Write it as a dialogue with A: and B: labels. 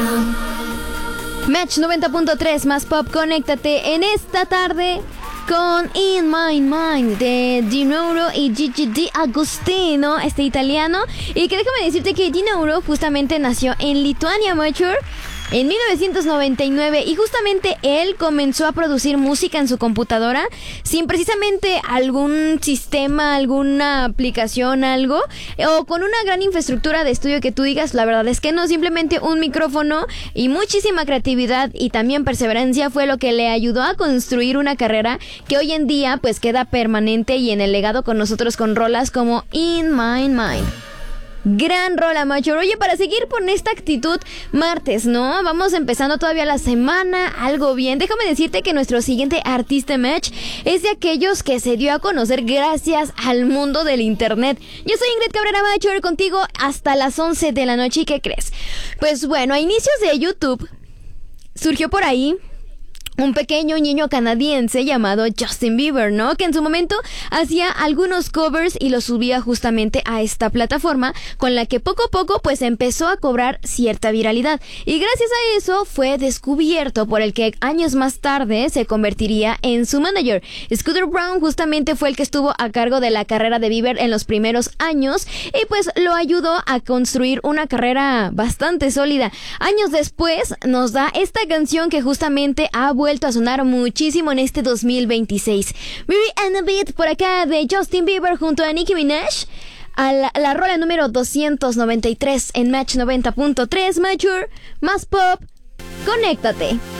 A: Match 90.3 más pop, conéctate en esta tarde con In My Mind de Di Mauro y Gigi D'Agostino, este italiano. Y que déjame decirte que Di Mauro justamente nació en Lituania, Mature, en 1999, y justamente él comenzó a producir música en su computadora sin precisamente algún sistema, alguna aplicación, algo, o con una gran infraestructura de estudio que tú digas. La verdad es que no, simplemente un micrófono y muchísima creatividad y también perseverancia fue lo que le ayudó a construir una carrera que hoy en día pues queda permanente y en el legado con nosotros, con rolas como In My Mind. Gran rola, macho. Oye, para seguir con esta actitud, martes, ¿no? Vamos empezando todavía la semana, algo bien. Déjame decirte que nuestro siguiente artista match es de aquellos que se dio a conocer gracias al mundo del internet. Yo soy Ingrid Cabrera, macho, contigo hasta las 11 de la noche. ¿Y qué crees? Pues bueno, a inicios de YouTube surgió por ahí un pequeño niño canadiense llamado Justin Bieber, ¿no? Que en su momento hacía algunos covers y los subía justamente a esta plataforma, con la que poco a poco pues empezó a cobrar cierta viralidad. Y gracias a eso fue descubierto por el que años más tarde se convertiría en su manager. Scooter Braun justamente fue el que estuvo a cargo de la carrera de Bieber en los primeros años y pues lo ayudó a construir una carrera bastante sólida. Años después nos da esta canción que justamente ha vuelto a sonar muchísimo en este 2026. Baby and a Beat por acá de Justin Bieber junto a Nicki Minaj, a la rola número 293 en Match 90.3. Mature, más pop, conéctate.